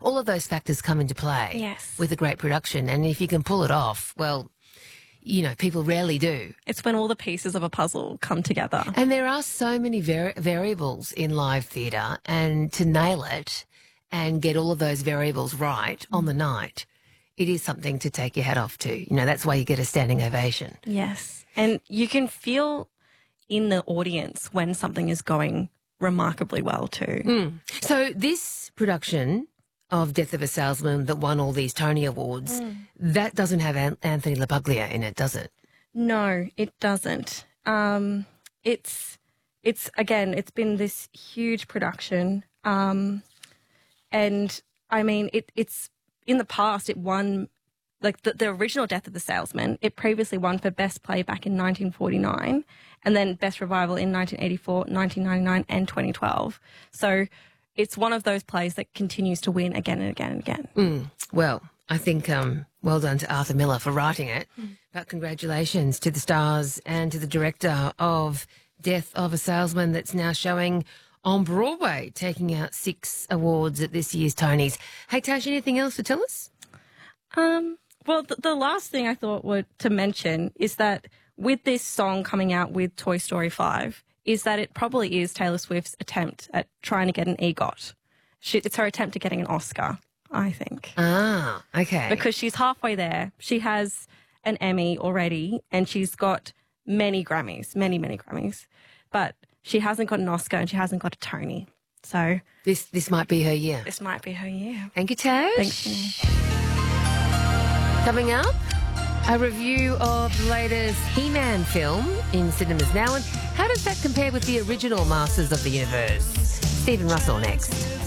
all of those factors come into play Yes. with a great production. And if you can pull it off, well, you know, people rarely do. It's when all the pieces of a puzzle come together. And there are so many variables in live theatre, and to nail it and get all of those variables right on the night, it is something to take your hat off to. You know, that's why you get a standing ovation. Yes. And you can feel in the audience when something is going remarkably well too. So this production of Death of a Salesman that won all these Tony Awards, that doesn't have Anthony LaPaglia in it, does it? No, it doesn't. It's again, it's been this huge production. And I mean, it's in the past, it won, like the original Death of the Salesman, it previously won for Best Play back in 1949 and then Best Revival in 1984, 1999 and 2012. So it's one of those plays that continues to win again and again and again. Well, I think well done to Arthur Miller for writing it, but congratulations to the stars and to the director of Death of a Salesman that's now showing on Broadway, taking out 6 awards at this year's Tonys. Hey, Tash, anything else to tell us? Well, the last thing I thought to mention is that with this song coming out with Toy Story 5, is that it probably is Taylor Swift's attempt at trying to get an EGOT. It's her attempt at getting an Oscar, I think. Ah, okay. Because she's halfway there. She has an Emmy already, and she's got many Grammys, many Grammys. But she hasn't got an Oscar and she hasn't got a Tony. So This might be her year. this might be her year. Thank you, Tash. Thanks, Janine. Coming up, a review of the latest He-Man film in cinemas now. And how does that compare with the original Masters of the Universe? Stephen Russell next.